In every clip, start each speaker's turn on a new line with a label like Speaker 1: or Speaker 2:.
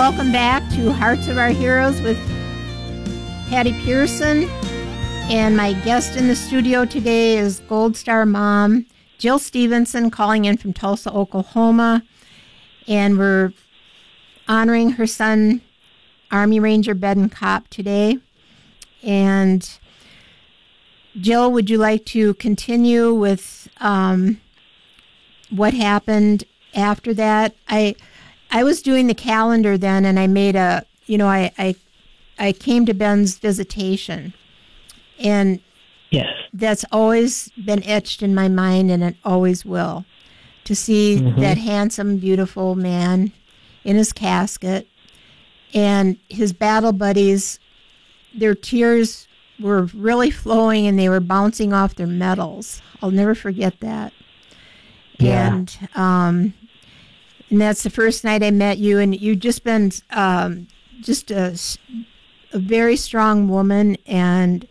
Speaker 1: welcome back to Hearts of Our Heroes with Patty Pearson. And my guest in the studio today is Gold Star mom, Jill Stevenson, calling in from Tulsa, Oklahoma. And we're honoring her son, Army Ranger Ben Kopp, today. And Jill, would you like to continue with what happened after that? I was doing the calendar then, and I made I came to Ben's visitation. And
Speaker 2: yes,
Speaker 1: that's always been etched in my mind, and it always will, to see that handsome, beautiful man in his casket, and his battle buddies, their tears were really flowing, and they were bouncing off their medals. I'll never forget that.
Speaker 2: Yeah.
Speaker 1: And that's the first night I met you, and you've just been just a very strong woman, and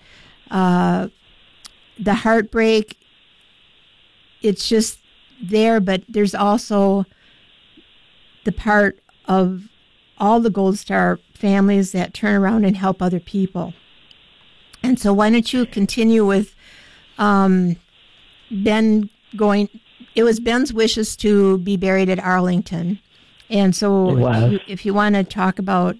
Speaker 1: the heartbreak, it's just there, but there's also the part of all the Gold Star families that turn around and help other people. And so why don't you continue with Ben going, it was Ben's wishes to be buried at Arlington. And so if you want to talk about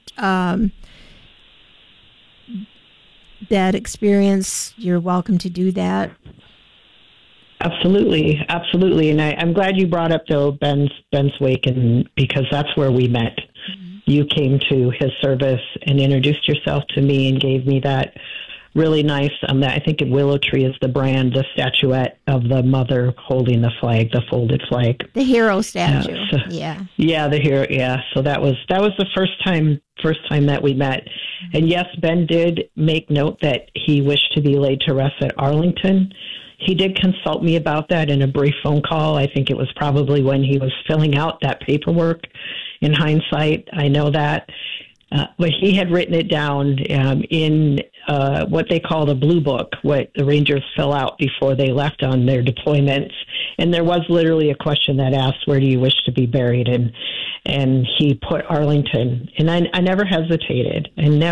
Speaker 1: that experience, you're welcome to do that.
Speaker 2: Absolutely. And I'm glad you brought up though Ben's wake, and because that's where we met. You came to his service and introduced yourself to me and gave me that really nice. I think Willow Tree is the brand, the statuette of the mother holding the flag, the folded flag,
Speaker 1: the hero statue.
Speaker 2: The hero. Yeah. So that was the first time that we met. And yes, Ben did make note that he wished to be laid to rest at Arlington. He did consult me about that in a brief phone call. I think it was probably when he was filling out that paperwork. In hindsight, I know that. But he had written it down in what they call the blue book, what the Rangers fill out before they left on their deployments. And there was literally a question that asked, where do you wish to be buried? And he put Arlington. And I never hesitated.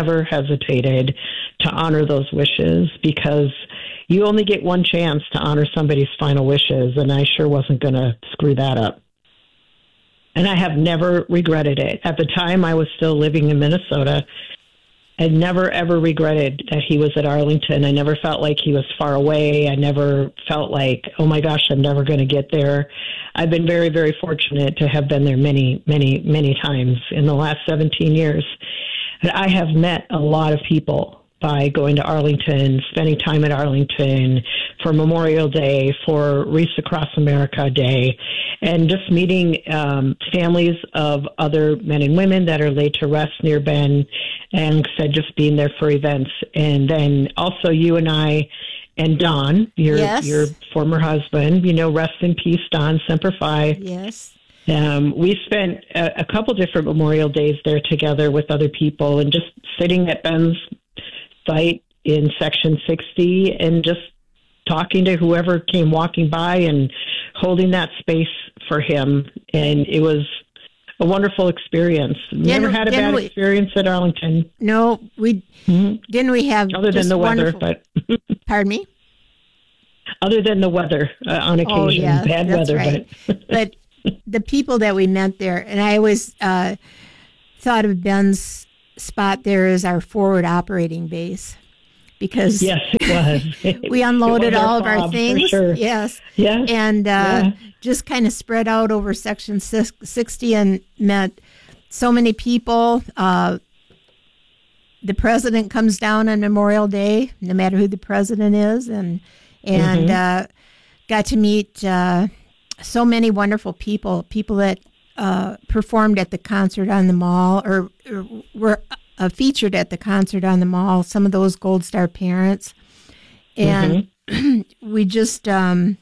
Speaker 2: To honor those wishes, because you only get one chance to honor somebody's final wishes, and I sure wasn't going to screw that up. And I have never regretted it. At the time, I was still living in Minnesota. I never, ever regretted that he was at Arlington. I never felt like he was far away. I never felt like, oh my gosh, I'm never going to get there. I've been very, very fortunate to have been there many, many, many times in the last 17 years. I have met a lot of people by going to Arlington, spending time at Arlington for Memorial Day, for Wreaths Across America Day, and just meeting families of other men and women that are laid to rest near Ben, and said just being there for events. And then also you and I and Don, your former husband, rest in peace, Don Semper Fi.
Speaker 1: Yes.
Speaker 2: We spent a couple different Memorial Days there together with other people, and just sitting at Ben's site in Section 60 and just talking to whoever came walking by and holding that space for him. And it was a wonderful experience. Never had a bad experience at Arlington.
Speaker 1: No, didn't we have
Speaker 2: other than the weather, but
Speaker 1: pardon me?
Speaker 2: Other than the weather on occasion, bad weather.
Speaker 1: Right. But the people that we met there, and I always thought of Ben's spot there as our forward operating base, because
Speaker 2: yes, it was.
Speaker 1: We unloaded all of our things.
Speaker 2: Sure.
Speaker 1: Yes. And just kind of spread out over Section 60 and met so many people. The president comes down on Memorial Day, no matter who the president is, and got to meet so many wonderful people that performed at the concert on the mall, or were featured at the concert on the mall, some of those Gold Star parents. And we just had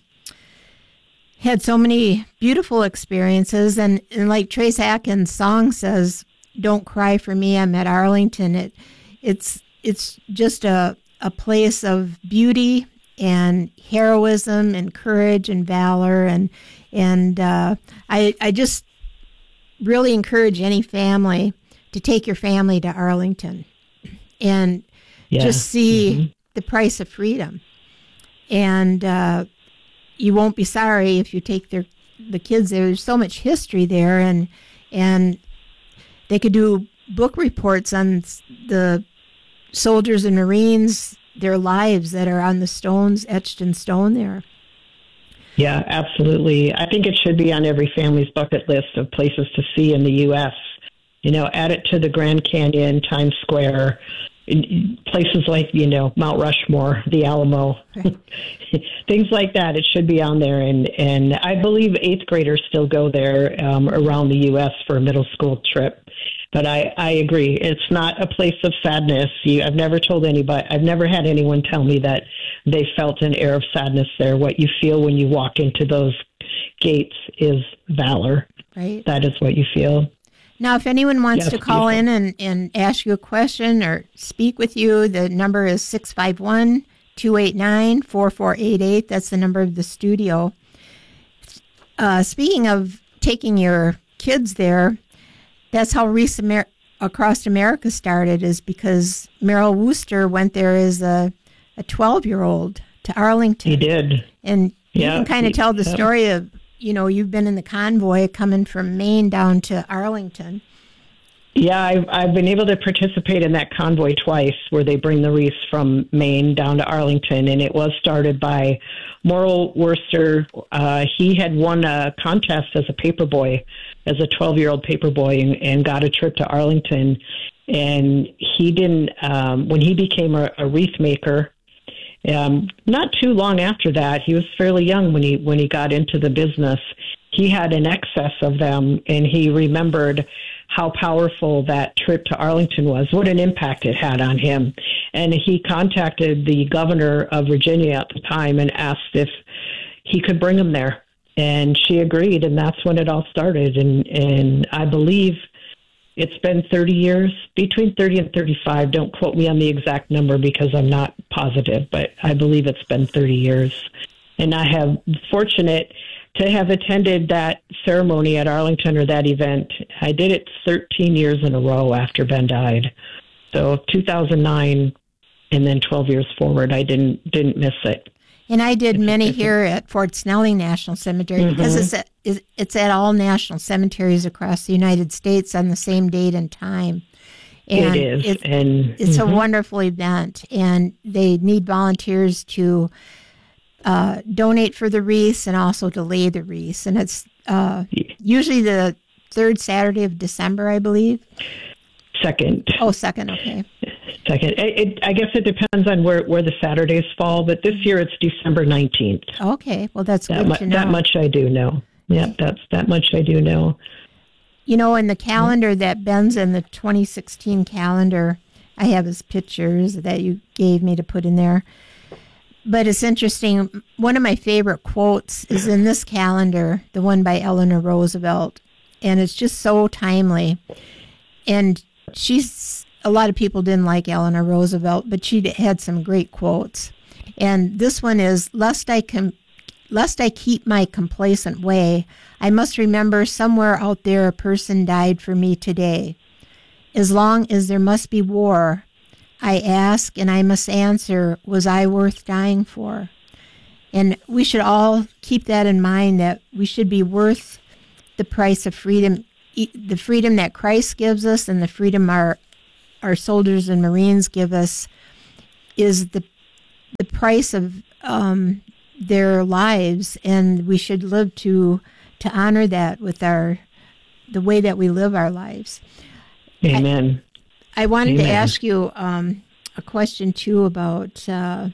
Speaker 1: so many beautiful experiences. And like Trace Atkins' song says, "Don't cry for me, I'm at Arlington." It's just a place of beauty and heroism and courage and valor. And I just really encourage any family to take your family to Arlington and just see the price of freedom. And you won't be sorry if you take the kids there. There's so much history there, and they could do book reports on the soldiers and Marines, their lives that are on the stones, etched in stone there.
Speaker 2: Yeah, absolutely. I think it should be on every family's bucket list of places to see in the U.S. Add it to the Grand Canyon, Times Square, places like, Mount Rushmore, the Alamo, things like that. It should be on there. And I believe eighth graders still go there around the U.S. for a middle school trip. But I agree. It's not a place of sadness. I've never had anyone tell me that they felt an air of sadness there. What you feel when you walk into those gates is valor.
Speaker 1: Right.
Speaker 2: That is what you feel.
Speaker 1: Now, if anyone wants to call in and ask you a question or speak with you, the number is 651-289-4488. That's the number of the studio. Speaking of taking your kids there, that's how Reese Across America started, is because Merrill Wooster went there as a 12-year-old to Arlington.
Speaker 2: He did.
Speaker 1: And you can kind of tell the story of, you've been in the convoy coming from Maine down to Arlington.
Speaker 2: Yeah, I've been able to participate in that convoy twice, where they bring the wreaths from Maine down to Arlington, and it was started by Merrill Wooster. He had won a contest as a paperboy, as a 12-year-old paperboy, and got a trip to Arlington. And he didn't, when he became a wreath maker, not too long after that, he was fairly young when he got into the business. He had an excess of them, and he remembered how powerful that trip to Arlington was, what an impact it had on him. And he contacted the governor of Virginia at the time and asked if he could bring him there. And she agreed, and that's when it all started. And I believe it's been 30 years, between 30 and 35. Don't quote me on the exact number because I'm not positive, but I believe it's been 30 years. And I have fortunate to have attended that ceremony at Arlington, or that event. I did it 13 years in a row after Ben died. So 2009 and then 12 years forward, I didn't miss it.
Speaker 1: And I did many here at Fort Snelling National Cemetery, because it's at all national cemeteries across the United States on the same date and time. And
Speaker 2: it is.
Speaker 1: It's a wonderful event, and they need volunteers to donate for the wreaths and also to lay the wreaths. And it's usually the third Saturday of December, I believe.
Speaker 2: Second.
Speaker 1: Oh, second, okay.
Speaker 2: Second. I guess it depends on where the Saturdays fall, but this year it's December 19th.
Speaker 1: Okay, well, that's good to know.
Speaker 2: That much I do know. Yeah, that much I do know.
Speaker 1: In the calendar that Ben's in, the 2016 calendar, I have his pictures that you gave me to put in there. But it's interesting. One of my favorite quotes is in this calendar, the one by Eleanor Roosevelt, and it's just so timely. And a lot of people didn't like Eleanor Roosevelt, but she had some great quotes. And this one is, lest I keep my complacent way, I must remember somewhere out there a person died for me today. As long as there must be war, I ask and I must answer, was I worth dying for? And we should all keep that in mind, that we should be worth the price of freedom, the freedom that Christ gives us, and the freedom our soldiers and Marines give us is the price of their lives, and we should live to honor that with the way that we live our lives.
Speaker 2: Amen.
Speaker 1: I wanted to ask you a question too about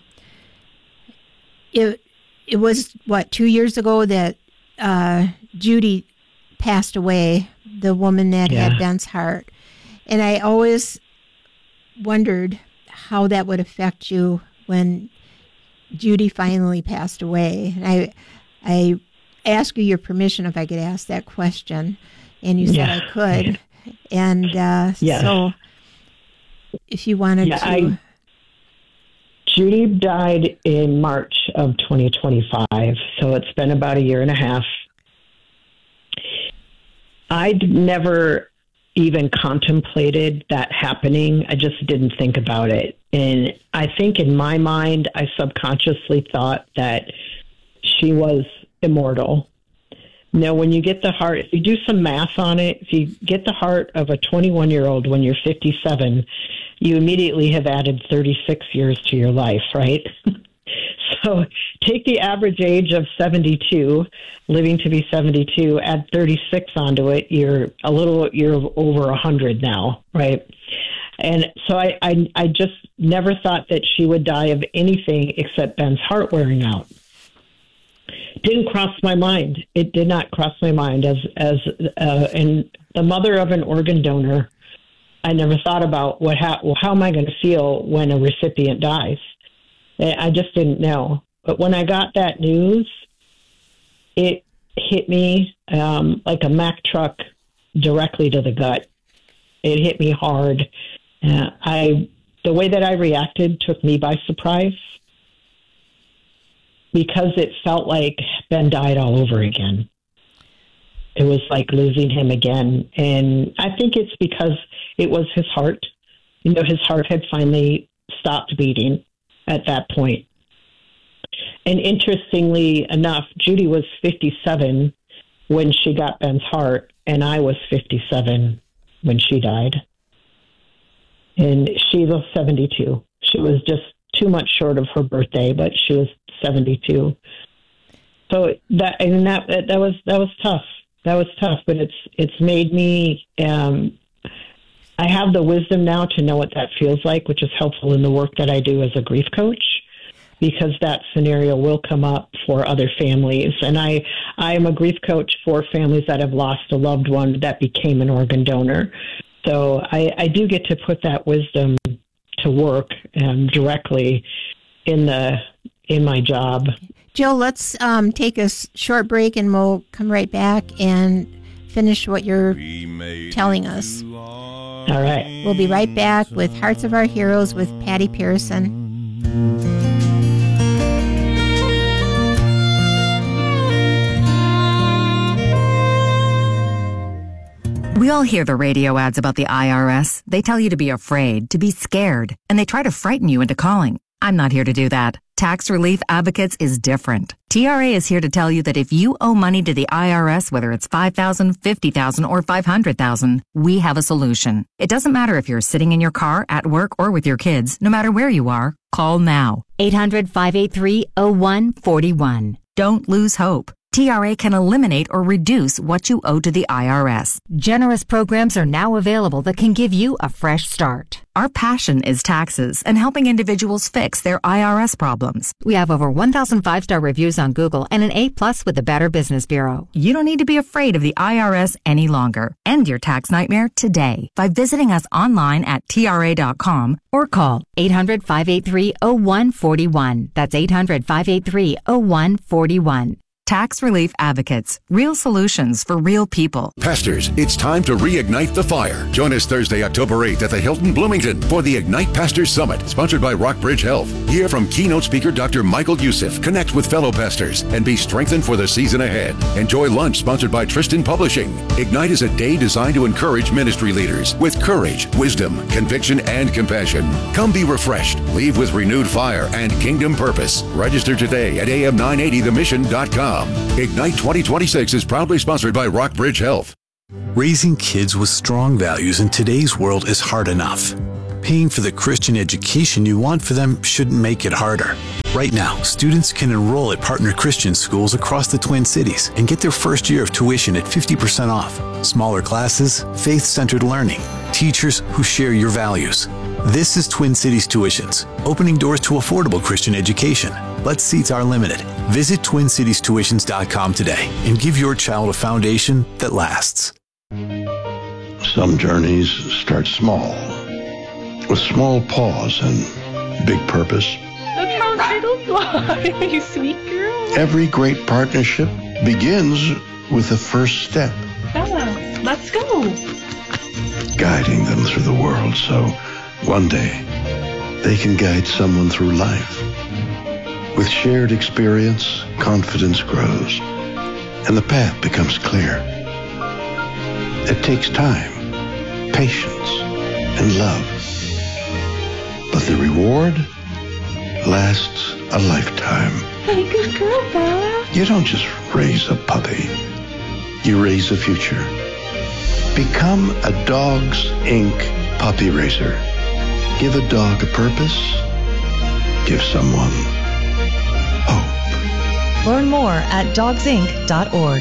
Speaker 1: it was 2 years ago that Judy passed away, the woman that had Ben's heart, and I always wondered how that would affect you when Judy finally passed away. And I asked you your permission if I could ask that question, and you said I could. And so if you wanted to.
Speaker 2: Judy died in March of 2025, so it's been about a year and a half. I'd never even contemplated that happening. I just didn't think about it. And I think in my mind, I subconsciously thought that she was immortal. Now, when you get the heart, if you do some math on it, if you get the heart of a 21-year-old when you're 57, you immediately have added 36 years to your life, right? So take the average age of 72, living to be 72, add 36 onto it, you're over 100 now, right? And so I just never thought that she would die of anything except Ben's heart wearing out. Didn't cross my mind. It did not cross my mind and the mother of an organ donor. I never thought about how am I going to feel when a recipient dies? I just didn't know. But when I got that news, it hit me like a Mack truck directly to the gut. It hit me hard. The way that I reacted took me by surprise because it felt like Ben died all over again. It was like losing him again. And I think it's because it was his heart. You know, his heart had finally stopped beating at that point. And interestingly enough, Judy was 57 when she got Ben's heart, and I was 57 when she died. And she was 72. She was just 2 months short of her birthday, but she was 72. So that was tough. That was tough, but it's made me. I have the wisdom now to know what that feels like, which is helpful in the work that I do as a grief coach, because that scenario will come up for other families. And I am a grief coach for families that have lost a loved one that became an organ donor. So I do get to put that wisdom to work directly in my job.
Speaker 1: Jill, let's take a short break and we'll come right back and finish what you're telling us.
Speaker 2: All right.
Speaker 1: We'll be right back with Hearts of Our Heroes with Patty Pearson.
Speaker 3: We all hear the radio ads about the IRS. They tell you to be afraid, to be scared, and they try to frighten you into calling. I'm not here to do that. Tax Relief Advocates is different. TRA is here to tell you that if you owe money to the IRS, whether it's $5,000, $50,000, or $500,000, we have a solution. It doesn't matter if you're sitting in your car, at work, or with your kids. No matter where you are, call now. 800-583-0141. Don't lose hope. TRA can eliminate or reduce what you owe to the IRS. Generous programs are now available that can give you a fresh start. Our passion is taxes and helping individuals fix their IRS problems. We have over 1,000 5-star reviews on Google and an A+ with the Better Business Bureau. You don't need to be afraid of the IRS any longer. End your tax nightmare today by visiting us online at TRA.com or call 800-583-0141. That's 800-583-0141. Tax Relief Advocates. Real solutions for real people.
Speaker 4: Pastors, it's time to reignite the fire. Join us Thursday, October 8th at the Hilton Bloomington for the Ignite Pastors Summit, sponsored by Rockbridge Health. Hear from keynote speaker Dr. Michael Youssef. Connect with fellow pastors and be strengthened for the season ahead. Enjoy lunch sponsored by Tristan Publishing. Ignite is a day designed to encourage ministry leaders with courage, wisdom, conviction, and compassion. Come be refreshed. Leave with renewed fire and kingdom purpose. Register today at am980themission.com. Ignite 2026 is proudly sponsored by Rockbridge Health.
Speaker 5: Raising kids with strong values in today's world is hard enough. Paying for the Christian education you want for them shouldn't make it harder. Right now, students can enroll at partner Christian schools across the Twin Cities and get their first year of tuition at 50% off. Smaller classes, faith-centered learning, teachers who share your values. This is Twin Cities Tuitions, opening doors to affordable Christian education. But seats are limited. Visit TwinCitiesTuitions.com today and give your child a foundation that lasts.
Speaker 6: Some journeys start small, with small pause and big purpose.
Speaker 7: Look how turtles fly, you sweet girl.
Speaker 6: Every great partnership begins with the first step.
Speaker 7: Bella, let's go.
Speaker 6: Guiding them through the world so one day they can guide someone through life. With shared experience, confidence grows, and the path becomes clear. It takes time, patience, and love. But the reward lasts a lifetime.
Speaker 7: Hey, good girl, Bella.
Speaker 6: You don't just raise a puppy. You raise a future. Become a Dogs Inc. puppy raiser. Give a dog a purpose. Give someone hope.
Speaker 8: Learn more at dogsinc.org.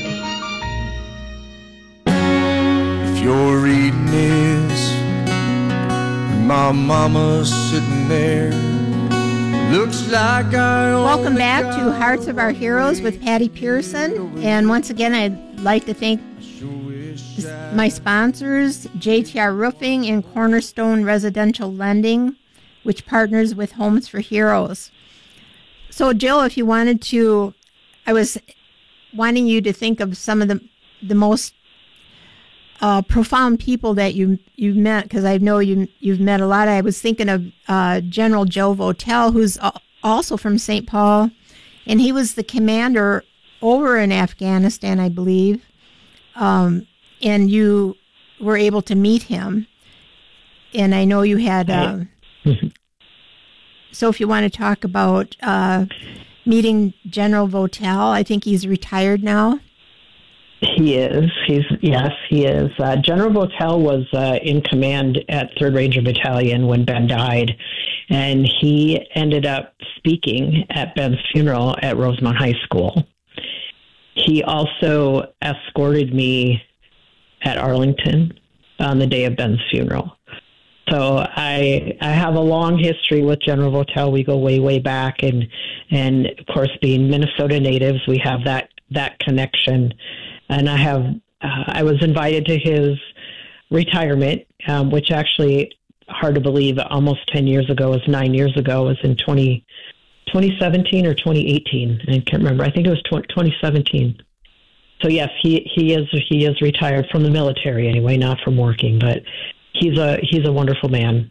Speaker 9: If you're reading this, and my mama's sitting there, looks like I
Speaker 1: Welcome back to Hearts of Our Heroes with Patty Pearson. And once again, I'd like to thank my sponsors, JTR Roofing and Cornerstone Residential Lending, which partners with Homes for Heroes. So, Jill, if you wanted to, I was wanting you to think of some of the most profound people that you've met, because I know you've met a lot. I was thinking of General Joe Votel, who's also from St. Paul, and he was the commander over in Afghanistan, I believe. And you were able to meet him, and I know you had. So, if you want to talk about meeting General Votel, I think he's retired now.
Speaker 2: He is. He is. General Votel was in command at 3rd Ranger Battalion when Ben died, and he ended up speaking at Ben's funeral at Rosemount High School. He also escorted me at Arlington on the day of Ben's funeral. So I have a long history with General Votel. We go way, way back, and of course, being Minnesota natives, we have that connection. And I was invited to his retirement, which actually, hard to believe, almost 10 years ago, was 9 years ago, was in 2017 or 2018. I can't remember. I think it was 2017. So yes, he is retired from the military anyway, not from working, but he's a wonderful man.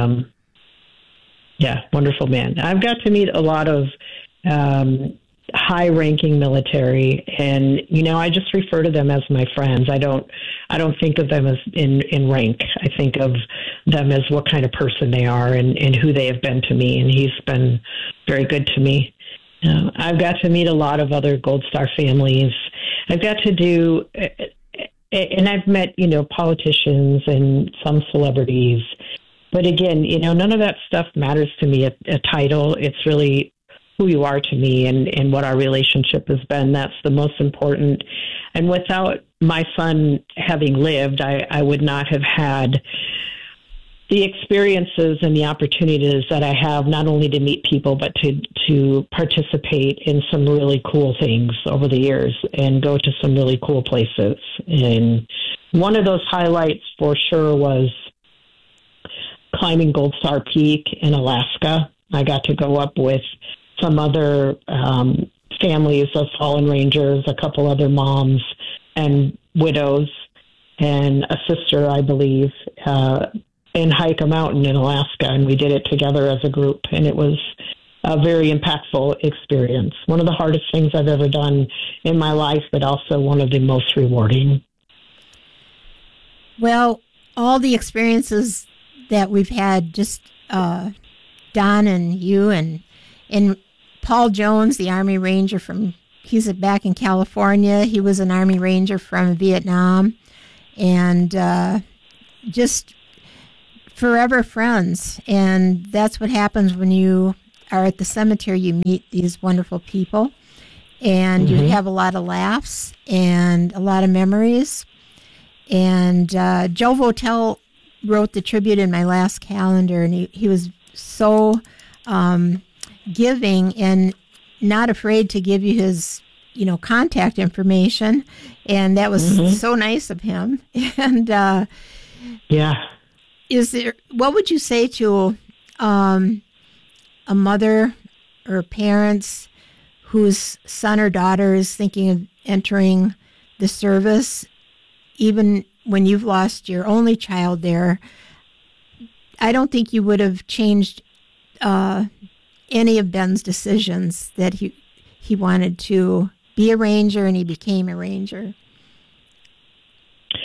Speaker 2: Wonderful man. I've got to meet a lot of high-ranking military, and I just refer to them as my friends. I don't think of them as in rank. I think of them as what kind of person they are and who they have been to me, and he's been very good to me. I've got to meet a lot of other Gold Star families. I've got to do, and I've met, politicians and some celebrities. But again, none of that stuff matters to me, a title. It's really who you are to me and what our relationship has been. That's the most important. And without my son having lived, I would not have had the experiences and the opportunities that I have, not only to meet people, but to participate in some really cool things over the years and go to some really cool places. And one of those highlights for sure was climbing Gold Star Peak in Alaska. I got to go up with some other families of fallen Rangers, a couple other moms and widows, and a sister, I believe, and hike a mountain in Alaska, and we did it together as a group, and it was a very impactful experience. One of the hardest things I've ever done in my life, but also one of the most rewarding.
Speaker 1: Well, all the experiences that we've had, just Don and you and Paul Jones, the Army Ranger he's back in California. He was an Army Ranger from Vietnam, and just forever friends. And that's what happens when you are at the cemetery. You meet these wonderful people, and you have a lot of laughs and a lot of memories. And Joe Votel wrote the tribute in my last calendar, and he was so giving and not afraid to give you his contact information, and that was so nice of him. And what would you say to a mother or parents whose son or daughter is thinking of entering the service, even when you've lost your only child there? I don't think you would have changed any of Ben's decisions, that he wanted to be a Ranger and he became a Ranger.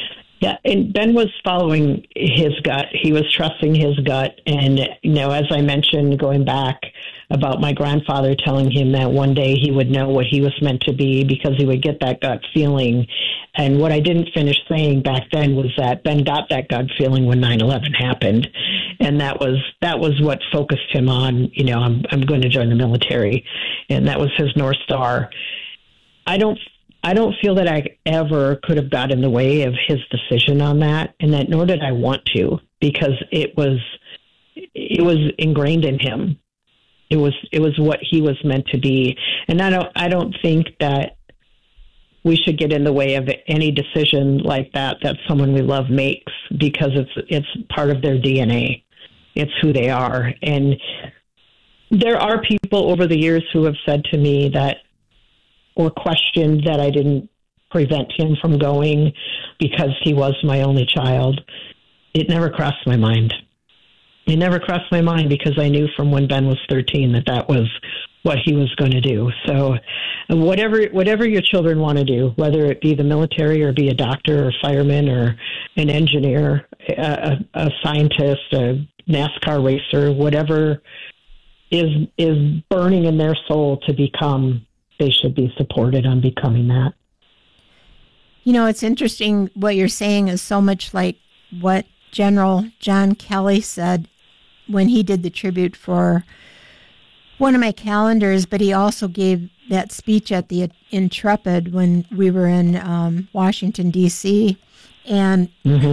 Speaker 2: Yeah, and Ben was following his gut. He was trusting his gut. And, as I mentioned, going back about my grandfather telling him that one day he would know what he was meant to be because he would get that gut feeling. And what I didn't finish saying back then was that Ben got that gut feeling when 9/11 happened. And that was what focused him on, I'm going to join the military. And that was his North Star. I don't feel that I ever could have got in the way of his decision on that, and that nor did I want to, because it was ingrained in him. It was what he was meant to be, and I don't think that we should get in the way of any decision like that someone we love makes, because it's part of their DNA. It's who they are, and there are people over the years who have said to me that, or questioned that I didn't prevent him from going because he was my only child. It never crossed my mind. It never crossed my mind because I knew from when Ben was 13 that was what he was going to do. So whatever your children want to do, whether it be the military or be a doctor or fireman or an engineer, a scientist, a NASCAR racer, whatever is burning in their soul to become, they should be supported on becoming that.
Speaker 1: It's interesting what you're saying is so much like what General John Kelly said when he did the tribute for one of my calendars, but he also gave that speech at the Intrepid when we were in Washington, D.C., and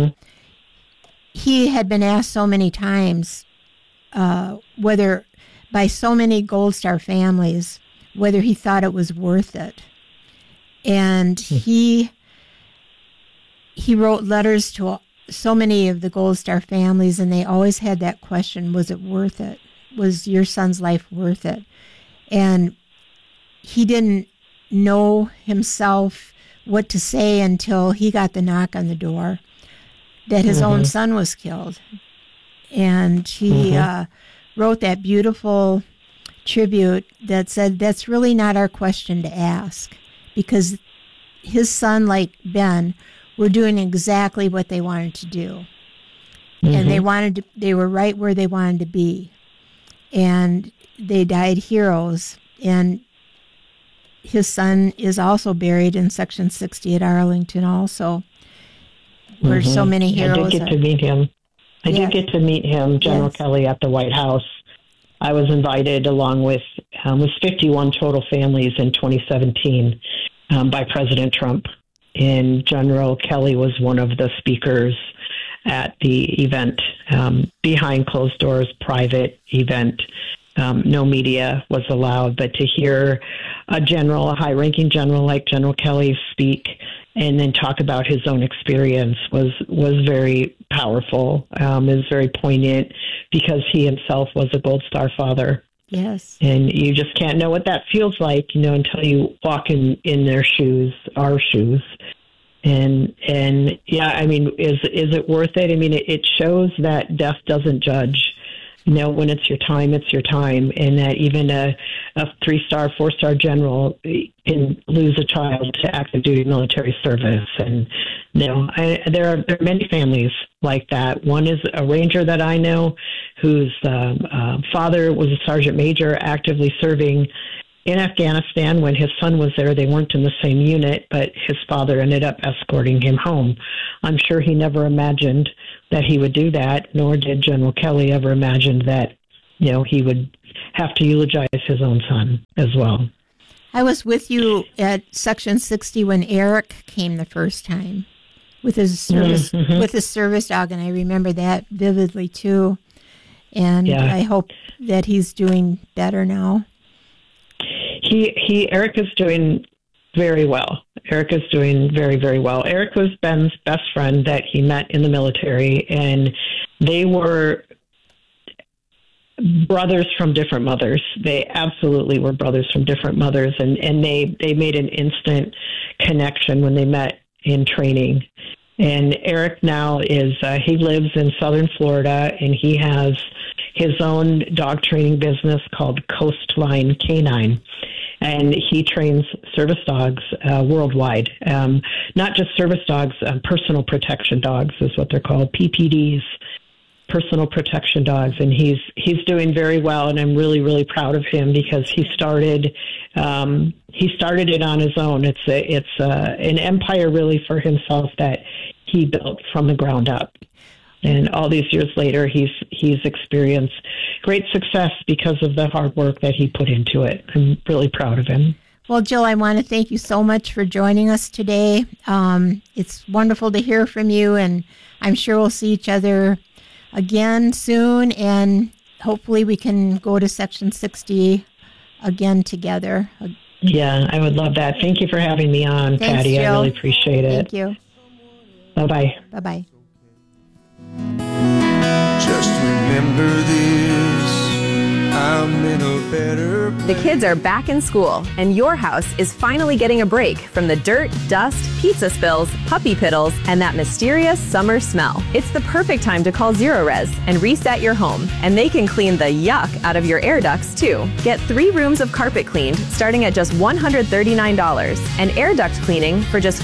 Speaker 1: he had been asked so many times, whether by so many Gold Star families, whether he thought it was worth it. And he wrote letters to so many of the Gold Star families, and they always had that question, was it worth it? Was your son's life worth it? And he didn't know himself what to say until he got the knock on the door that his own son was killed. And he wrote that beautiful tribute that said, that's really not our question to ask, because his son, like Ben, were doing exactly what they wanted to do. And they were right where they wanted to be. And they died heroes. And his son is also buried in Section 60 at Arlington also, where so many heroes
Speaker 2: I did get to meet him. I did get to meet him, General Kelly, at the White House. I was invited along with 51 total families in 2017 by President Trump. And General Kelly was one of the speakers at the event, behind closed doors, private event. No media was allowed, but to hear a high-ranking general like General Kelly speak and then talk about his own experience was very powerful. It was very poignant because he himself was a Gold Star father.
Speaker 1: Yes.
Speaker 2: And you just can't know what that feels like, until you walk in their shoes, our shoes. And yeah, I mean, is it worth it? I mean, it shows that death doesn't judge. When it's your time, it's your time. And that even a 3-star, 4-star general can lose a child to active duty military service. And, there are many families like that. One is a ranger that I know whose father was a sergeant major actively serving in Afghanistan. When his son was there, they weren't in the same unit, but his father ended up escorting him home. I'm sure he never imagined that he would do that, nor did General Kelly ever imagine that, he would have to eulogize his own son as well.
Speaker 1: I was with you at Section 60 when Eric came the first time with his service dog, and I remember that vividly too. And I hope that he's doing better now.
Speaker 2: Eric is doing very well. Eric is doing very, very well. Eric was Ben's best friend that he met in the military, and they were brothers from different mothers. They absolutely were brothers from different mothers, and they made an instant connection when they met in training. And Eric now he lives in southern Florida, and he has his own dog training business called Coastline Canine. And he trains service dogs worldwide. Not just service dogs, personal protection dogs is what they're called, PPDs, personal protection dogs. And he's doing very well, and I'm really, really proud of him because he started it on his own. It's an empire really for himself that he built from the ground up. And all these years later, he's experienced great success because of the hard work that he put into it. I'm really proud of him.
Speaker 1: Well, Jill, I want to thank you so much for joining us today. It's wonderful to hear from you, and I'm sure we'll see each other again soon, and hopefully we can go to Section 60 again together.
Speaker 2: Yeah, I would love that. Thank you for having me on,
Speaker 1: Thanks,
Speaker 2: Patty.
Speaker 1: Jill.
Speaker 2: I really appreciate it.
Speaker 1: Thank you.
Speaker 2: Bye-bye.
Speaker 1: Bye-bye.
Speaker 9: Just remember this, I'm in a better place.
Speaker 10: The kids are back in school, and your house is finally getting a break from the dirt, dust, pizza spills, puppy piddles, and that mysterious summer smell. It's the perfect time to call Zerorez and reset your home, and they can clean the yuck out of your air ducts too. Get 3 rooms of carpet cleaned starting at just $139, and air duct cleaning for just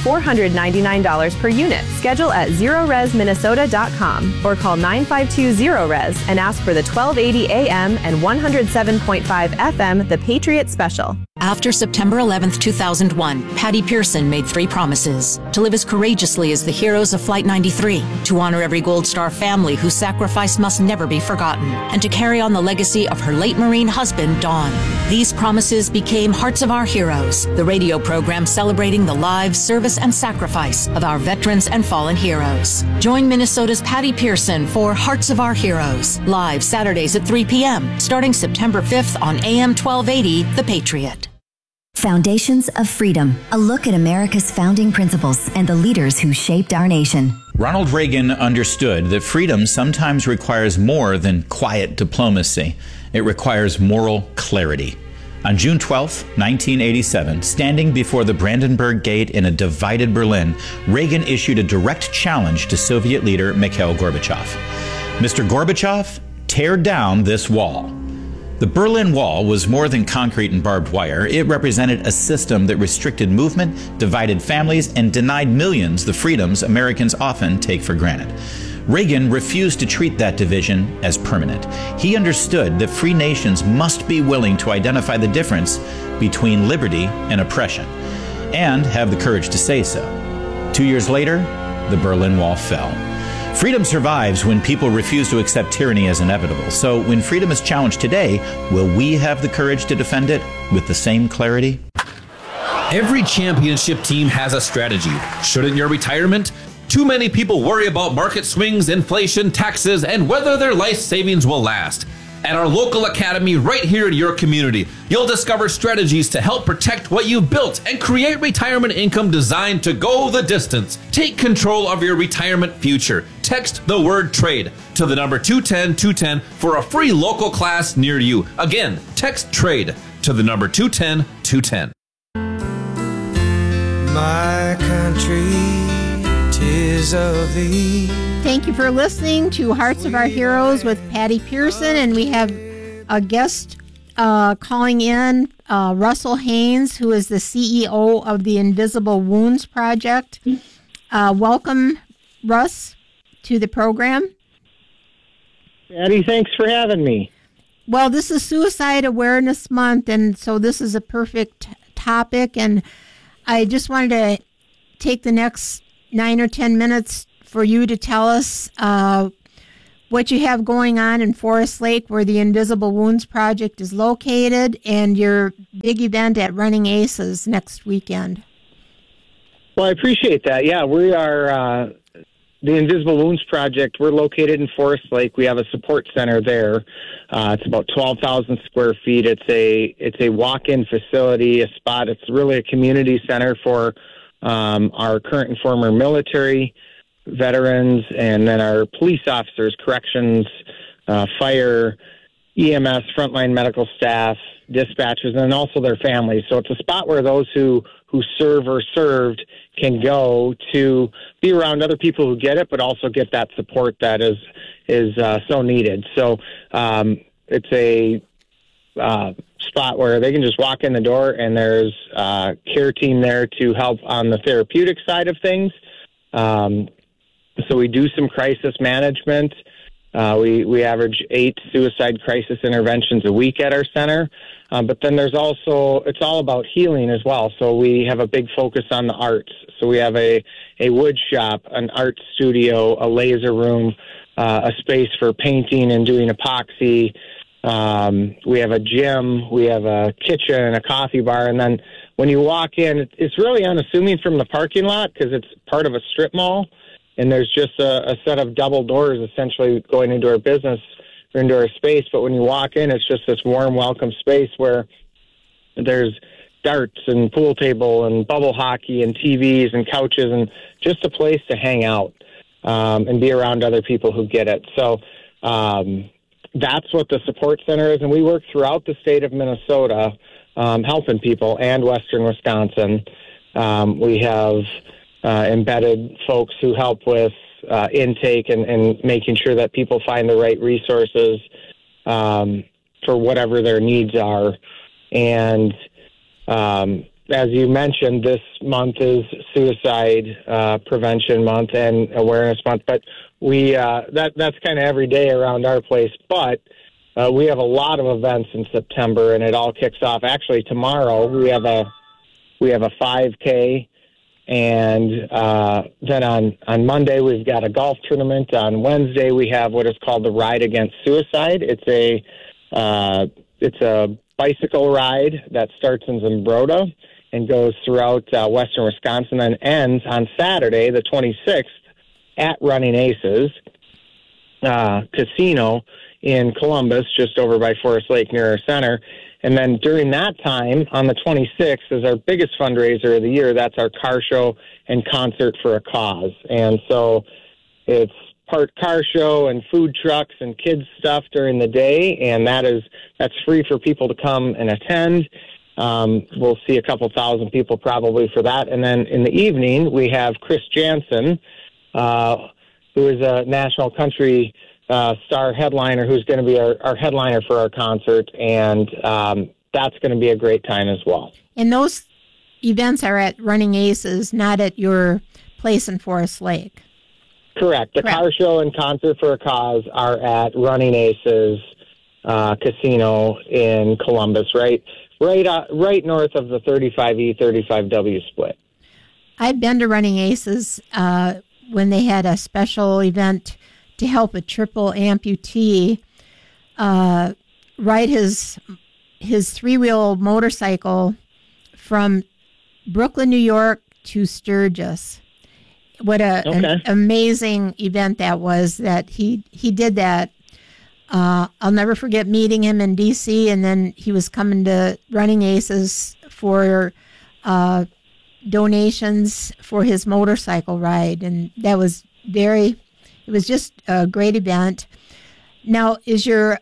Speaker 10: $499 per unit. Schedule at ZerorezMinnesota.com or call 952-ZeroRez and ask for the 1280 AM and 107.5 FM The Patriot Special.
Speaker 11: After September 11th, 2001, Patty Pearson made 3 promises: to live as courageously as the heroes of Flight 93, to honor every Gold Star family whose sacrifice must never be forgotten, and to carry on the legacy of her late Marine husband, Don. These promises became Hearts of Our Heroes, the radio program celebrating the lives, service, and sacrifice of our veterans and fallen heroes. Join Minnesota's Patty Pearson for Hearts of Our Heroes, live Saturdays at 3 p.m., starting September 5th on AM 1280, The Patriot.
Speaker 12: Foundations of Freedom, a look at America's founding principles and the leaders who shaped our nation.
Speaker 13: Ronald Reagan understood that freedom sometimes requires more than quiet diplomacy. It requires moral clarity. On June 12, 1987, standing before the Brandenburg Gate in a divided Berlin, Reagan issued a direct challenge to Soviet leader Mikhail Gorbachev. Mr. Gorbachev, tear down this wall. The Berlin Wall was more than concrete and barbed wire. It represented a system that restricted movement, divided families, and denied millions the freedoms Americans often take for granted. Reagan refused to treat that division as permanent. He understood that free nations must be willing to identify the difference between liberty and oppression, and have the courage to say so. 2 years later, the Berlin Wall fell. Freedom survives when people refuse to accept tyranny as inevitable. So when freedom is challenged today, will we have the courage to defend it with the same clarity?
Speaker 14: Every championship team has a strategy. Shouldn't your retirement? Too many people worry about market swings, inflation, taxes, and whether their life savings will last. At our local academy right here in your community, you'll discover strategies to help protect what you've built and create retirement income designed to go the distance. Take control of your retirement future. Text the word TRADE to the number 210-210 for a free local class near you. Again, text TRADE to the number 210-210.
Speaker 9: My country, 'tis of thee.
Speaker 1: Thank you for listening to Hearts of Our Heroes with Patty Pearson, and we have a guest calling in, Russell Haynes, who is the CEO of the Invisible Wounds Project. Welcome, Russ, to the program.
Speaker 15: Patty, thanks for having me.
Speaker 1: Well, this is Suicide Awareness Month, and so this is a perfect topic, and I just wanted to take the next 9 or 10 minutes for you to tell us what you have going on in Forest Lake, where the Invisible Wounds Project is located, and your big event at Running Aces next weekend.
Speaker 15: Well, I appreciate that. Yeah, we are the Invisible Wounds Project. We're located in Forest Lake. We have a support center there. It's about 12,000 square feet. It's a walk-in facility, a spot. It's really a community center for our current and former military, veterans, and then our police officers, corrections, fire, EMS, frontline medical staff, dispatchers, and also their families. So it's a spot where those who serve or served can go to be around other people who get it, but also get that support that is so needed. So it's a spot where they can just walk in the door and there's a care team there to help on the therapeutic side of things. So we do some crisis management. We average 8 suicide crisis interventions a week at our center. But then there's also, it's all about healing as well. So we have a big focus on the arts. So we have a wood shop, an art studio, a laser room, a space for painting and doing epoxy. We have a gym, we have a kitchen, a coffee bar. And then when you walk in, it's really unassuming from the parking lot because it's part of a strip mall. And there's just a set of double doors essentially going into our business or into our space. But when you walk in, it's just this warm, welcome space where there's darts and pool table and bubble hockey and TVs and couches and just a place to hang out and be around other people who get it. So that's what the support center is. And we work throughout the state of Minnesota helping people and Western Wisconsin. We have embedded folks who help with intake and making sure that people find the right resources for whatever their needs are. And as you mentioned, this month is Suicide Prevention Month and Awareness Month, but we that's kind of every day around our place. But we have a lot of events in September, and it all kicks off. Actually, tomorrow we have a 5K. And then on Monday, we've got a golf tournament. On Wednesday, we have what is called the Ride Against Suicide. It's a bicycle ride that starts in Zumbrota and goes throughout western Wisconsin and ends on Saturday, the 26th, at Running Aces Casino in Columbus, just over by Forest Lake near our center. And then during that time, on the 26th, is our biggest fundraiser of the year. That's our car show and concert for a cause. And so it's part car show and food trucks and kids stuff during the day, and that's free for people to come and attend. We'll see a couple thousand people probably for that. And then in the evening, we have Chris Jansen, who is a national country star headliner who's going to be our headliner for our concert, and that's going to be a great time as well.
Speaker 1: And those events are at Running Aces, not at your place in Forest Lake.
Speaker 15: Correct. The car show and concert for a cause are at Running Aces Casino in Columbus, right north of the 35E, 35W split.
Speaker 1: I've been to Running Aces when they had a special event to help a triple amputee ride his three-wheel motorcycle from Brooklyn, New York to Sturgis. What an amazing event that was, that he did that. I'll never forget meeting him in D.C., and then he was coming to Running Aces for donations for his motorcycle ride, and that was it was just a great event. Now, is your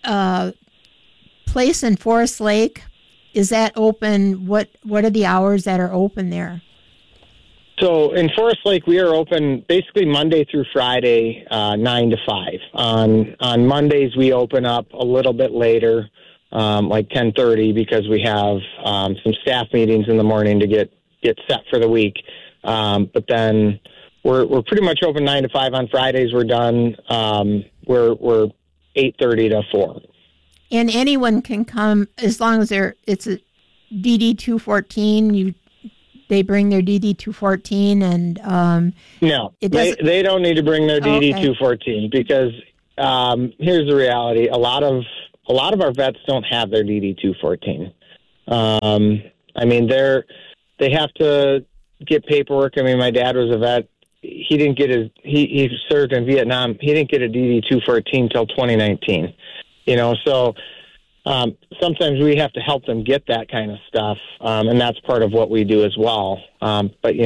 Speaker 1: place in Forest Lake, is that open? What are the hours that are open there?
Speaker 15: So in Forest Lake, we are open basically Monday through Friday, 9 to 5. On Mondays, we open up a little bit later, like 10:30, because we have some staff meetings in the morning to get set for the week. But then we're pretty much open 9 to 5 on Fridays. We're done. We're 8:30 to 4.
Speaker 1: And anyone can come as long as it's a DD-214. They bring their DD-214 and
Speaker 15: no, they don't need to bring their DD-214 because here's the reality: a lot of our vets don't have their DD-214. I mean, they have to get paperwork. I mean, my dad was a vet. He didn't get he served in Vietnam. He didn't get a DD-214 till 2019. So sometimes we have to help them get that kind of stuff, and that's part of what we do as well. But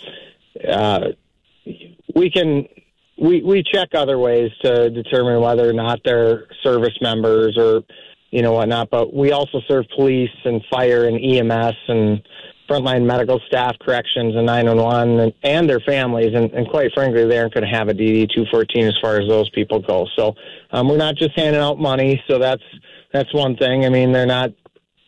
Speaker 15: we check other ways to determine whether or not they're service members or whatnot. But we also serve police and fire and EMS and frontline medical staff, corrections, and 911, and their families. And quite frankly, they aren't going to have a DD-214 as far as those people go. So we're not just handing out money. So that's one thing. I mean, they're not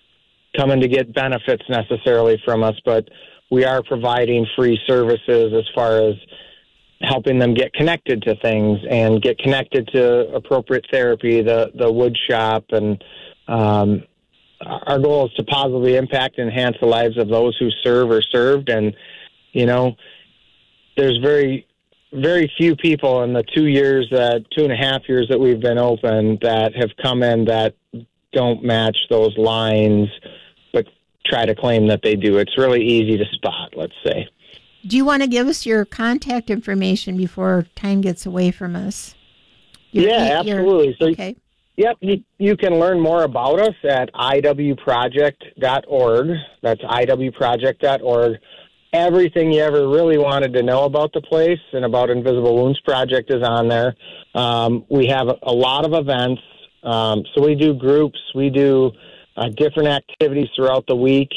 Speaker 15: coming to get benefits necessarily from us, but we are providing free services as far as helping them get connected to things and get connected to appropriate therapy, the wood shop, and our goal is to positively impact and enhance the lives of those who serve or served. And, there's very, very few people in the 2.5 years that we've been open that have come in that don't match those lines, but try to claim that they do. It's really easy to spot, let's say.
Speaker 1: Do you want to give us your contact information before time gets away from us?
Speaker 15: Absolutely. So,
Speaker 1: okay.
Speaker 15: Yep, you can learn more about us at iwproject.org. That's iwproject.org. Everything you ever really wanted to know about the place and about Invisible Wounds Project is on there. We have a lot of events. So we do groups. We do different activities throughout the week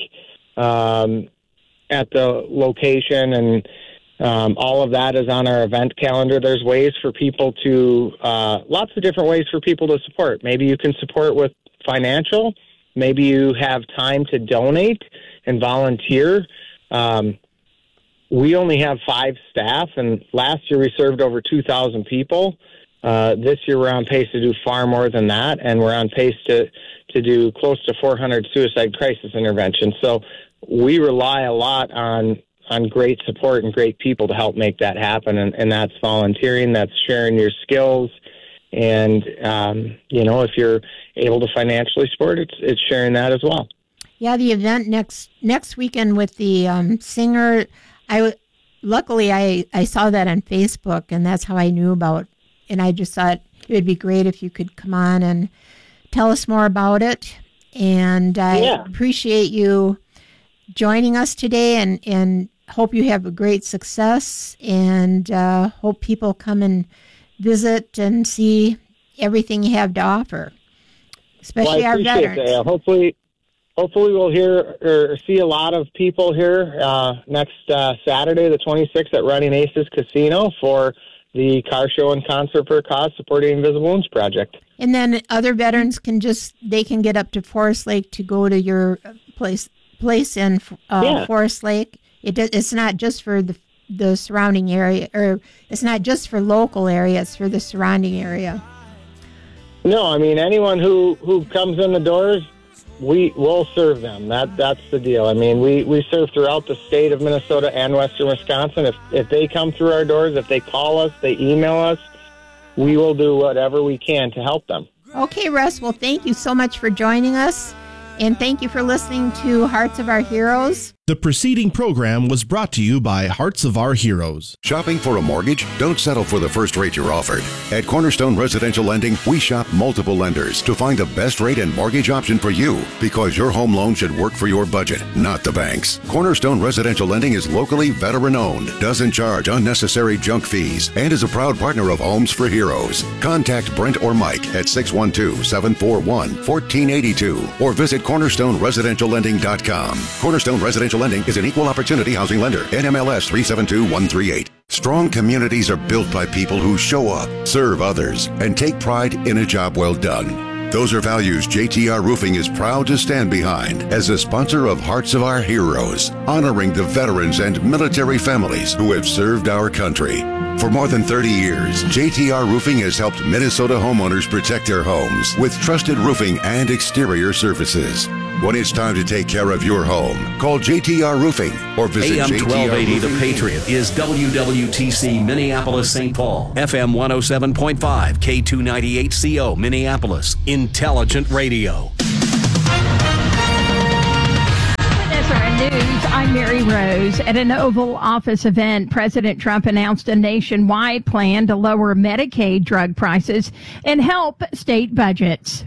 Speaker 15: at the location, and all of that is on our event calendar. There's ways for people to, lots of different ways for people to support. Maybe you can support with financial. Maybe you have time to donate and volunteer. We only have 5 staff, and last year we served over 2,000 people. This year we're on pace to do far more than that, and we're on pace to do close to 400 suicide crisis interventions. So we rely a lot on great support and great people to help make that happen, and that's volunteering, that's sharing your skills, and if you're able to financially support it, it's sharing that as well.
Speaker 1: Yeah, the event next weekend with the singer, luckily I saw that on Facebook, and that's how I knew about, and I just thought it would be great if you could come on and tell us more about it. And I appreciate you joining us today, and hope you have a great success, and hope people come and visit and see everything you have to offer, especially our veterans.
Speaker 15: Hopefully we'll hear or see a lot of people here next Saturday, the 26th, at Running Aces Casino for the car show and concert for a cause supporting Invisible Wounds Project.
Speaker 1: And then other veterans can get up to Forest Lake to go to your place in Forest Lake. It's not just for the surrounding area, or it's not just for local area, it's for the surrounding area.
Speaker 15: No, I mean, anyone who comes in the doors, we will serve them. That's the deal. I mean, we serve throughout the state of Minnesota and western Wisconsin. If they come through our doors, if they call us, they email us, we will do whatever we can to help them.
Speaker 1: Okay, Russ. Well, thank you so much for joining us, and thank you for listening to Hearts of Our Heroes.
Speaker 16: The preceding program was brought to you by Hearts of Our Heroes.
Speaker 4: Shopping for a mortgage? Don't settle for the first rate you're offered. At Cornerstone Residential Lending, we shop multiple lenders to find the best rate and mortgage option for you, because your home loan should work for your budget, not the bank's. Cornerstone Residential Lending is locally veteran-owned, doesn't charge unnecessary junk fees, and is a proud partner of Homes for Heroes. Contact Brent or Mike at 612-741-1482 or visit cornerstoneresidentiallending.com. Cornerstone Residential Lending is an equal opportunity housing lender. NMLS 372138. Strong communities are built by people who show up, serve others, and take pride in a job well done. Those are values JTR Roofing is proud to stand behind as a sponsor of Hearts of Our Heroes, honoring the veterans and military families who have served our country. For more than 30 years, JTR Roofing has helped Minnesota homeowners protect their homes with trusted roofing and exterior services. When it's time to take care of your home, call JTR Roofing or visit
Speaker 17: AM
Speaker 4: JTR
Speaker 17: 1280
Speaker 4: Roofing.
Speaker 17: The Patriot is WWTC Minneapolis St. Paul. FM 107.5 K298CO Minneapolis. Intelligent radio.
Speaker 18: SRN News, I'm Mary Rose. At an Oval Office event, President Trump announced a nationwide plan to lower Medicaid drug prices and help state budgets.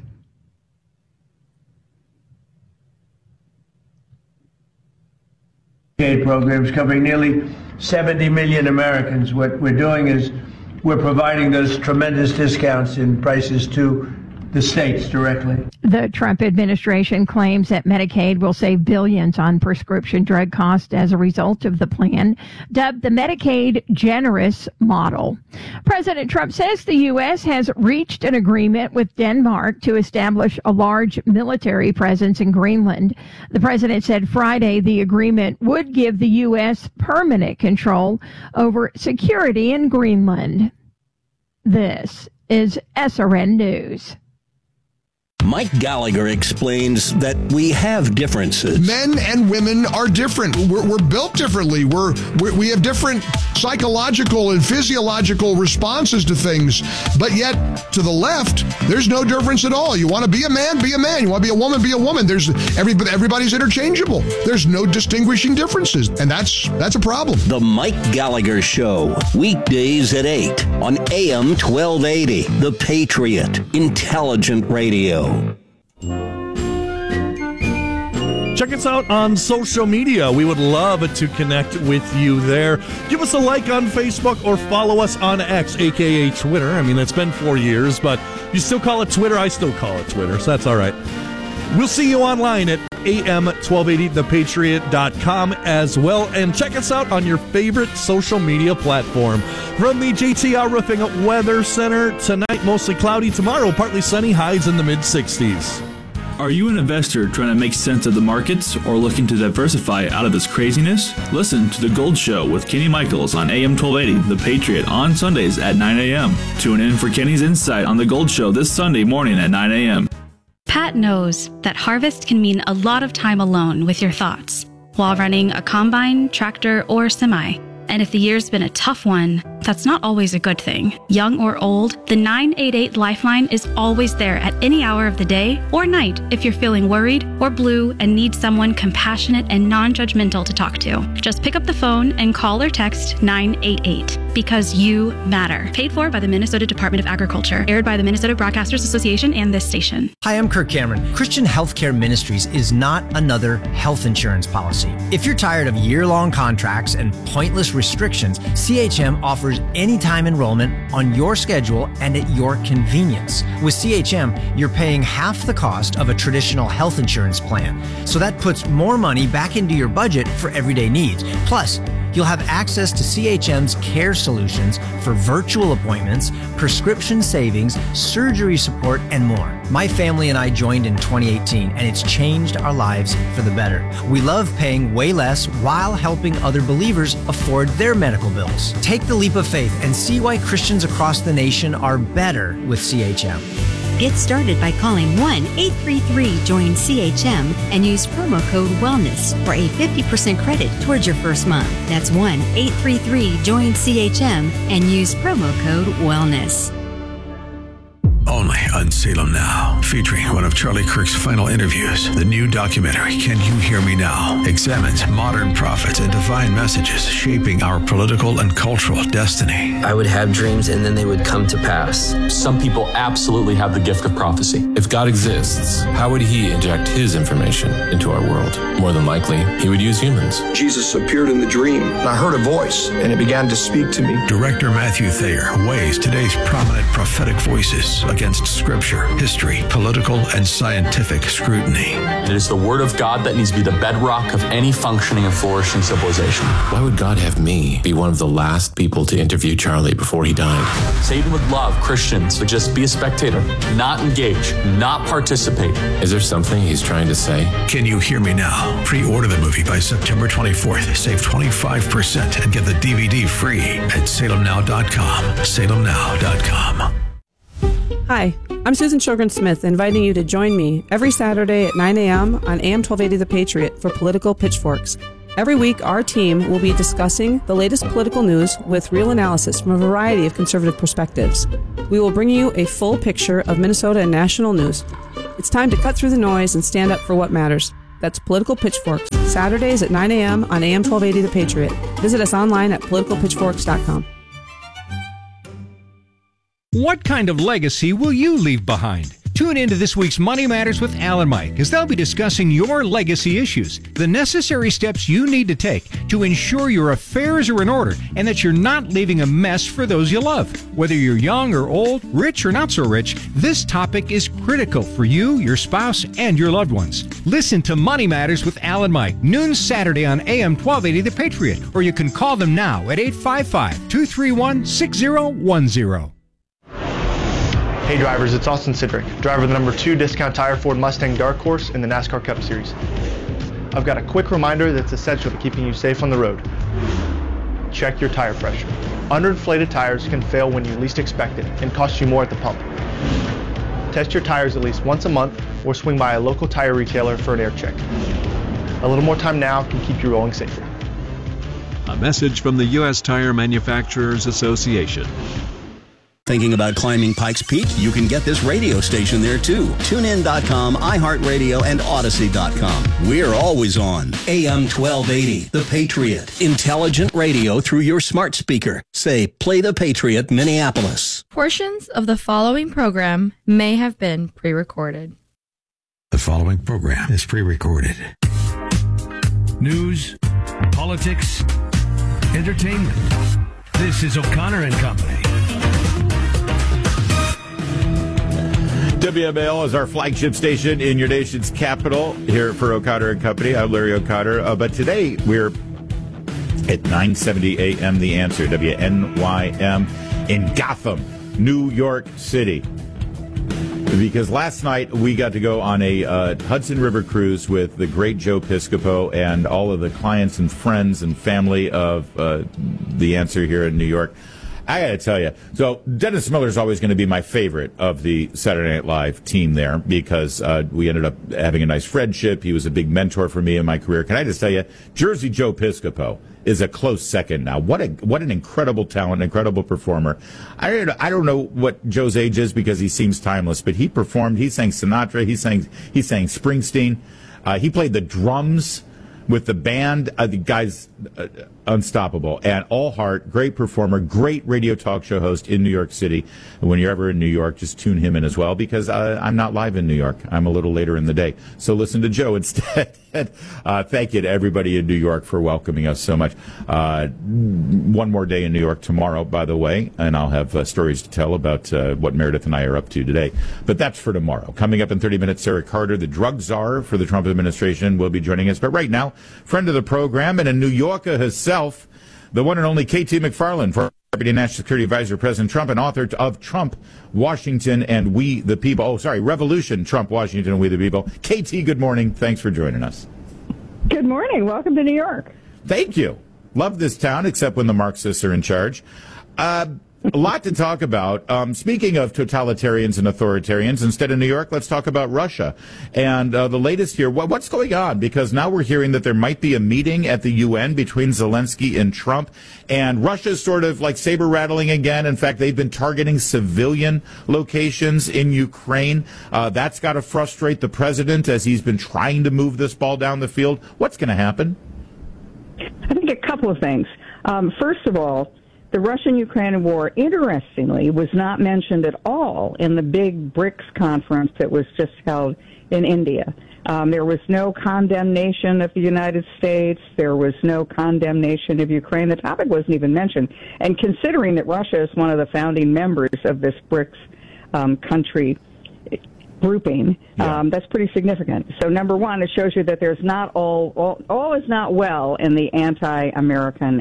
Speaker 19: Programs covering nearly 70 million Americans. What we're doing is we're providing those tremendous discounts in prices to the states directly.
Speaker 18: The Trump administration claims that Medicaid will save billions on prescription drug costs as a result of the plan, dubbed the Medicaid Generous Model. President Trump says the U.S. has reached an agreement with Denmark to establish a large military presence in Greenland. The president said Friday the agreement would give the U.S. permanent control over security in Greenland. This is SRN News.
Speaker 17: Mike Gallagher explains that we have differences.
Speaker 20: Men and women are different. We're built differently. We have different psychological and physiological responses to things. But yet, to the left, there's no difference at all. You want to be a man, be a man. You want to be a woman, be a woman. Everybody's interchangeable. There's no distinguishing differences, and that's a problem.
Speaker 17: The Mike Gallagher Show, weekdays at 8 on AM 1280. The Patriot, intelligent radio.
Speaker 16: Check us out on social media. We would love to connect with you there. Give us a like on Facebook or follow us on X, a.k.a. Twitter. I mean, it's been 4 years, but you still call it Twitter. I still call it Twitter, so that's all right. We'll see you online at am1280thepatriot.com as well. And check us out on your favorite social media platform. From the JTR Roofing Weather Center, tonight mostly cloudy, tomorrow partly sunny, highs in the mid-60s.
Speaker 21: Are you an investor trying to make sense of the markets or looking to diversify out of this craziness? Listen to The Gold Show with Kenny Michaels on AM 1280, The Patriot, on Sundays at 9 a.m. Tune in for Kenny's insight on The Gold Show this Sunday morning at 9 a.m.
Speaker 22: Pat knows that harvest can mean a lot of time alone with your thoughts while running a combine, tractor, or semi. And if the year's been a tough one, that's not always a good thing. Young or old, the 988 Lifeline is always there at any hour of the day or night if you're feeling worried or blue and need someone compassionate and non-judgmental to talk to. Just pick up the phone and call or text 988 because you matter. Paid for by the Minnesota Department of Agriculture. Aired by the Minnesota Broadcasters Association and this station.
Speaker 23: Hi, I'm Kirk Cameron. Christian Healthcare Ministries is not another health insurance policy. If you're tired of year-long contracts and pointless restrictions, CHM offers anytime enrollment on your schedule and at your convenience. With CHM, you're paying half the cost of a traditional health insurance plan, so that puts more money back into your budget for everyday needs. Plus, you'll have access to CHM's care solutions for virtual appointments, prescription savings, surgery support, and more. My family and I joined in 2018, and it's changed our lives for the better. We love paying way less while helping other believers afford their medical bills. Take the leap of faith and see why Christians across the nation are better with CHM.
Speaker 24: Get started by calling 1-833-JOIN-CHM and use promo code WELLNESS for a 50% credit towards your first month. That's 1-833-JOIN-CHM and use promo code WELLNESS.
Speaker 25: Only on Salem Now, featuring one of Charlie Kirk's final interviews. The new documentary, Can You Hear Me Now?, examines modern prophets and divine messages shaping our political and cultural destiny.
Speaker 26: I would have dreams and then they would come to pass.
Speaker 27: Some people absolutely have the gift of prophecy. If God exists, how would he inject his information into our world? More than likely, he would use humans.
Speaker 28: Jesus appeared in the dream, and I heard a voice, and it began to speak to me.
Speaker 25: Director Matthew Thayer weighs today's prominent prophetic voices against scripture, history, political, and scientific scrutiny.
Speaker 27: It is the word of God that needs to be the bedrock of any functioning and flourishing civilization.
Speaker 29: Why would God have me be one of the last people to interview Charlie before he died?
Speaker 27: Satan would love Christians to just be a spectator, not engage, not participate.
Speaker 29: Is there something he's trying to say?
Speaker 25: Can You Hear Me Now? Pre-order the movie by September 24th. Save 25% and get the DVD free at salemnow.com. salemnow.com.
Speaker 30: Hi, I'm Susan Sjogren-Smith, inviting you to join me every Saturday at 9 a.m. on AM 1280 The Patriot for Political Pitchforks. Every week, our team will be discussing the latest political news with real analysis from a variety of conservative perspectives. We will bring you a full picture of Minnesota and national news. It's time to cut through the noise and stand up for what matters. That's Political Pitchforks, Saturdays at 9 a.m. on AM 1280 The Patriot. Visit us online at politicalpitchforks.com.
Speaker 31: What kind of legacy will you leave behind?
Speaker 2: Tune in to this week's Money Matters with Al and Mike, as they'll be discussing your legacy issues, the necessary steps you need to take to ensure your affairs are in order and that you're not leaving a mess for those you love. Whether you're young or old, rich or not so rich, this topic is critical for you, your spouse, and your loved ones. Listen to Money Matters with Al and Mike, noon Saturday on AM 1280 The Patriot, or you can call them now at 855-231-6010.
Speaker 3: Hey drivers, it's Austin Sidrick, driver of the number 2 Discount Tire Ford Mustang Dark Horse in the NASCAR Cup Series. I've got a quick reminder that's essential to keeping you safe on the road. Check your tire pressure. Underinflated tires can fail when you least expect it and cost you more at the pump. Test your tires at least once a month or swing by a local tire retailer for an air check. A little more time now can keep you rolling safer.
Speaker 5: A message from the U.S. Tire Manufacturers Association.
Speaker 17: Thinking about climbing Pikes Peak? You can get this radio station there too. TuneIn.com, iHeartRadio, and Odyssey.com. We're always on. AM 1280, The Patriot. Intelligent radio through your smart speaker. Say, play The Patriot, Minneapolis.
Speaker 6: Portions of the following program may have been pre-recorded.
Speaker 25: The following program is pre-recorded.
Speaker 7: News, politics, entertainment. This is O'Connor and Company.
Speaker 8: WMAL is our flagship station in your nation's capital here for O'Connor and Company. I'm Larry O'Connor. But today we're at 9:70 a.m. The Answer, WNYM, in Gotham, New York City. Because last night we got to go on a Hudson River cruise with the great Joe Piscopo and all of the clients and friends and family of The Answer here in New York. I got to tell you, so Dennis Miller is always going to be my favorite of the Saturday Night Live team there because we ended up having a nice friendship. He was a big mentor for me in my career. Can I just tell you, Jersey Joe Piscopo is a close second now. What an incredible talent, incredible performer. I don't know what Joe's age is because he seems timeless, but he performed. He sang Sinatra. He sang Springsteen. He played the drums with the band. The guy's unstoppable and all heart, great performer, great radio talk show host in New York City. When you're ever in New York, just tune him in as well because I'm not live in New York. I'm a little later in the day. So listen to Joe instead. Thank you to everybody in New York for welcoming us so much. One more day in New York tomorrow, by the way, and I'll have stories to tell about what Meredith and I are up to today. But that's for tomorrow. Coming up in 30 minutes, Sarah Carter, the drug czar for the Trump administration, will be joining us. But right now, friend of the program and a New Yorker herself, the one and only KT McFarland, for Deputy National Security Advisor, President Trump, and author of Trump, Washington, and We the People. Revolution, Trump, Washington, and We the People. KT, good morning. Thanks for joining us.
Speaker 10: Good morning. Welcome to New York.
Speaker 8: Thank you. Love this town, except when the Marxists are in charge. A lot to talk about. Speaking of totalitarians and authoritarians, instead of New York, let's talk about Russia. And the latest here, what's going on? Because now we're hearing that there might be a meeting at the UN between Zelensky and Trump. And Russia's sort of like saber rattling again. In fact, they've been targeting civilian locations in Ukraine. That's got to frustrate the president as he's been trying to move this ball down the field. What's going to happen?
Speaker 10: I think a couple of things. First of all, the Russian-Ukrainian war, interestingly, was not mentioned at all in the big BRICS conference that was just held in India. There was no condemnation of the United States. There was no condemnation of Ukraine. The topic wasn't even mentioned. And considering that Russia is one of the founding members of this BRICS country grouping, that's pretty significant. So number one, it shows you that there's not all is not well in the anti-American,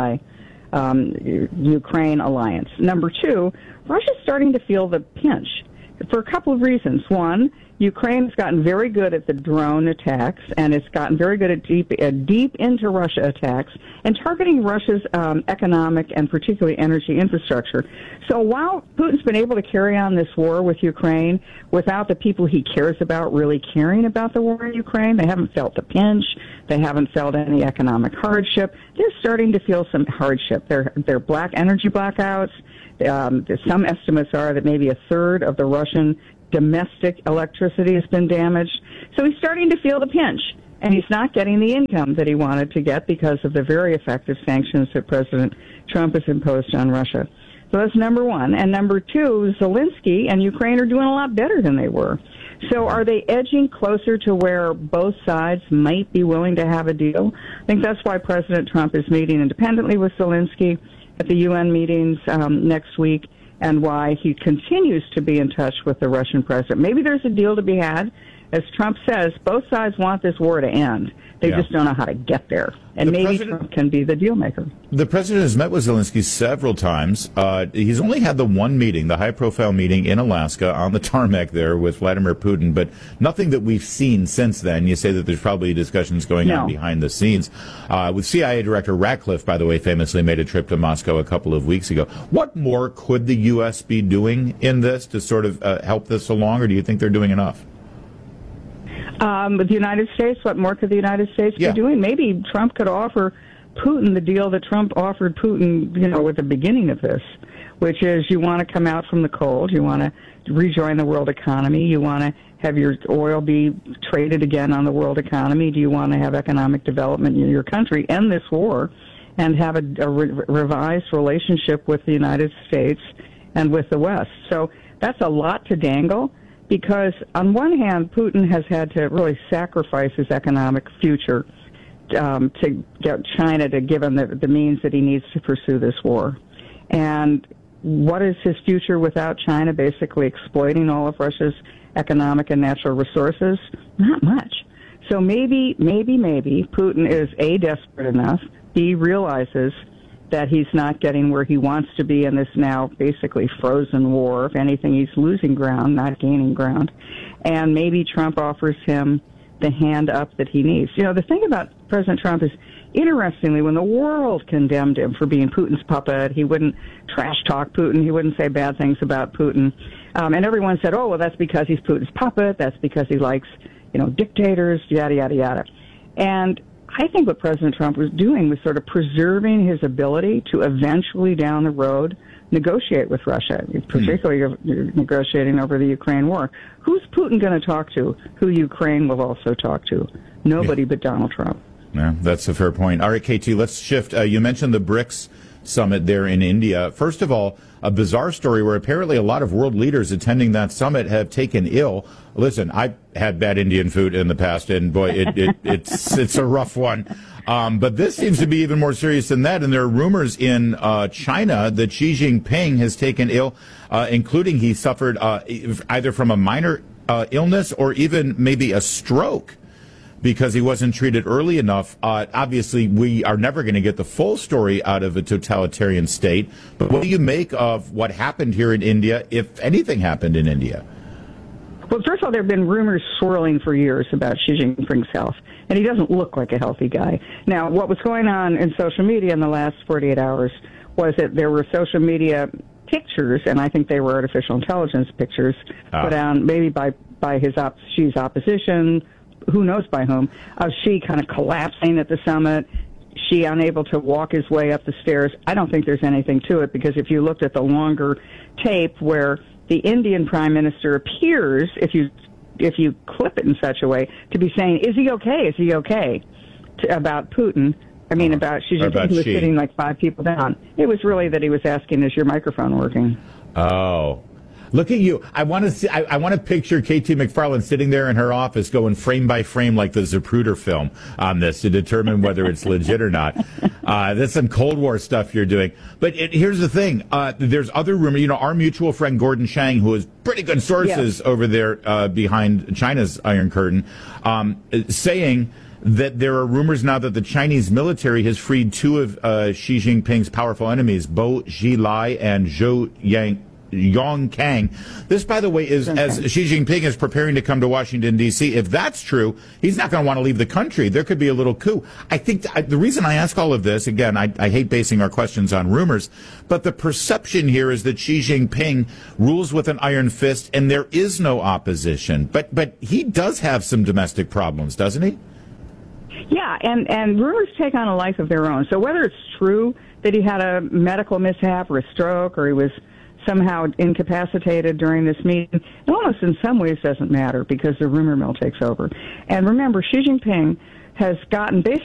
Speaker 10: Ukraine alliance. Number two, Russia's starting to feel the pinch for a couple of reasons. One, Ukraine's gotten very good at the drone attacks, and it's gotten very good at deep into Russia attacks and targeting Russia's economic and particularly energy infrastructure. So while Putin's been able to carry on this war with Ukraine without the people he cares about really caring about the war in Ukraine, they haven't felt the pinch. They haven't felt any economic hardship. They're starting to feel some hardship. They're black energy blackouts. Some estimates are that maybe a third of the Russian domestic electricity has been damaged. So he's starting to feel the pinch, and he's not getting the income that he wanted to get because of the very effective sanctions that President Trump has imposed on Russia. So that's number one. And number two, Zelensky and Ukraine are doing a lot better than they were. So are they edging closer to where both sides might be willing to have a deal? I think that's why President Trump is meeting independently with Zelensky at the UN meetings next week, and why he continues to be in touch with the Russian president. Maybe there's a deal to be had. As Trump says, both sides want this war to end. They just don't know how to get there. And maybe Trump can be the deal maker.
Speaker 8: The president has met with Zelensky several times. He's only had the one meeting, the high-profile meeting in Alaska on the tarmac there with Vladimir Putin, but nothing that we've seen since then. You say that there's probably discussions going on behind the scenes. With CIA Director Ratcliffe, by the way, famously made a trip to Moscow a couple of weeks ago. What more could the U.S. be doing in this to sort of help this along, or do you think they're doing enough?
Speaker 10: With the United States, what more could the United States be doing? Maybe Trump could offer Putin the deal that Trump offered Putin, at the beginning of this, which is you want to come out from the cold, you want to rejoin the world economy, you want to have your oil be traded again on the world economy, do you want to have economic development in your country, end this war, and have a revised relationship with the United States and with the West. So that's a lot to dangle. Because on one hand, Putin has had to really sacrifice his economic future to get China to give him the means that he needs to pursue this war. And what is his future without China basically exploiting all of Russia's economic and natural resources? Not much. So maybe Putin is A, desperate enough, B, realizes that he's not getting where he wants to be in this now basically frozen war. If anything, he's losing ground, not gaining ground. And maybe Trump offers him the hand up that he needs. The thing about President Trump is, interestingly, when the world condemned him for being Putin's puppet, he wouldn't trash talk Putin, he wouldn't say bad things about Putin. And everyone said, oh, well, that's because he's Putin's puppet, that's because he likes, dictators, yada, yada, yada. And I think what President Trump was doing was sort of preserving his ability to eventually down the road negotiate with Russia, particularly negotiating over the Ukraine war. Who's Putin going to talk to who Ukraine will also talk to? Nobody but Donald Trump.
Speaker 8: Yeah, that's a fair point. All right, KT, let's shift. You mentioned the BRICS summit there in India. First of all, a bizarre story where apparently a lot of world leaders attending that summit have taken ill. Listen, I've had bad Indian food in the past, and boy, it's a rough one. But this seems to be even more serious than that. And there are rumors in China that Xi Jinping has taken ill, including he suffered either from a minor illness or even maybe a stroke, because he wasn't treated early enough. Obviously, we are never going to get the full story out of a totalitarian state. But what do you make of what happened here in India, if anything happened in India?
Speaker 10: Well, first of all, there have been rumors swirling for years about Xi Jinping's health, and he doesn't look like a healthy guy. Now, what was going on in social media in the last 48 hours was that there were social media pictures, and I think they were artificial intelligence pictures, put down maybe by Xi's opposition, who knows by whom, of Xi kind of collapsing at the summit, Xi unable to walk his way up the stairs. I don't think there's anything to it, because if you looked at the longer tape where the Indian Prime Minister appears, if you clip it in such a way, to be saying, is he okay? Is he okay? About Putin. I mean, about Xi Jinping, who was sitting like 5 people down. It was really that he was asking, is your microphone working?
Speaker 8: Oh. Look at you. I want to see. I want to picture KT McFarland sitting there in her office going frame by frame like the Zapruder film on this to determine whether it's legit or not. That's some Cold War stuff you're doing. But here's the thing. There's other rumors. Our mutual friend Gordon Chang, who has pretty good sources over there behind China's Iron Curtain, saying that there are rumors now that the Chinese military has freed 2 of Xi Jinping's powerful enemies, Bo Xilai and Zhou Yongkang. This, by the way, is as Xi Jinping is preparing to come to Washington, D.C. If that's true, he's not going to want to leave the country. There could be a little coup. I think the reason I ask all of this, again, I hate basing our questions on rumors, but the perception here is that Xi Jinping rules with an iron fist and there is no opposition. But he does have some domestic problems, doesn't he?
Speaker 10: Yeah, and rumors take on a life of their own. So whether it's true that he had a medical mishap or a stroke or he was somehow incapacitated during this meeting, it almost in some ways doesn't matter because the rumor mill takes over. And remember, Xi Jinping has gotten basically